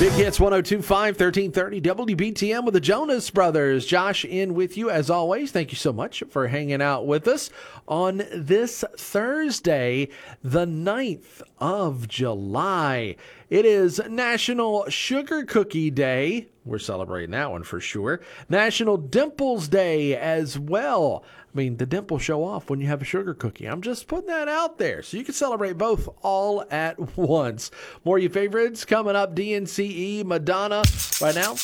Big Hits 102.5, 1330 WBTM with the Jonas Brothers. Josh in with you as always. Thank you so much for hanging out with us on this Thursday, the 9th of July. It is National Sugar Cookie Day. We're celebrating that one for sure. National Dimples Day as well. I mean, the dimples show off when you have a sugar cookie. I'm just putting that out there so you can celebrate both all at once. More of your favorites coming up. DNCE, Madonna. Right now,